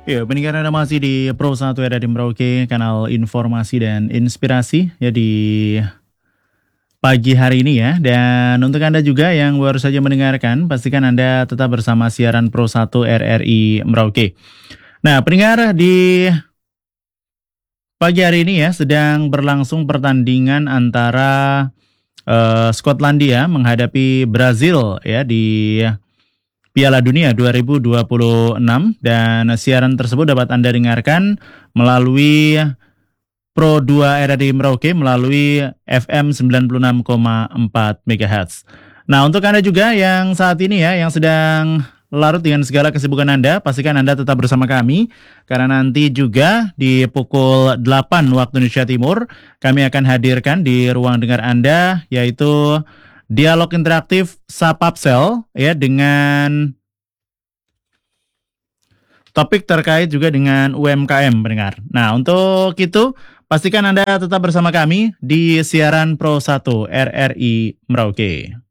Ya, pendengar Anda masih di Pro 1 RRI Merauke, kanal informasi dan inspirasi ya di pagi hari ini ya. Dan untuk Anda juga yang baru saja mendengarkan, pastikan Anda tetap bersama siaran Pro 1 RRI Merauke. Nah, pendengar di pagi hari ini ya sedang berlangsung pertandingan antara Skotlandia menghadapi Brazil ya di Piala Dunia 2026 dan siaran tersebut dapat Anda dengarkan melalui Pro 2 RRI Merauke melalui FM 96,4 MHz. Nah, untuk Anda juga yang saat ini ya, yang sedang larut dengan segala kesibukan Anda, pastikan Anda tetap bersama kami, karena nanti juga di pukul 8 waktu Indonesia Timur, kami akan hadirkan di ruang dengar Anda, yaitu dialog interaktif Sapapsel, ya, dengan topik terkait juga dengan UMKM pendengar. Nah, untuk itu pastikan Anda tetap bersama kami di siaran Pro 1 RRI Merauke.